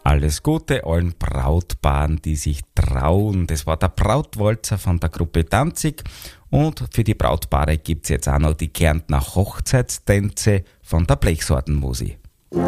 Alles Gute allen Brautpaaren, die sich trauen. Das war der Brautwalzer von der Gruppe Danzig. Und für die Brautpaare gibt's jetzt auch noch die Kärntner Hochzeitstänze von der Blechsortenmusi.